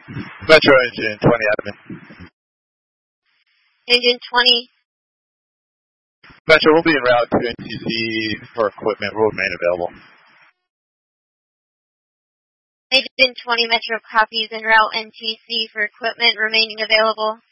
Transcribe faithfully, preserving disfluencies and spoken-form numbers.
Metro Engine twenty admin. Engine twenty. Metro will be en route to N T C for equipment. Will remain available. Engine twenty Metro copies en route N T C for equipment remaining available.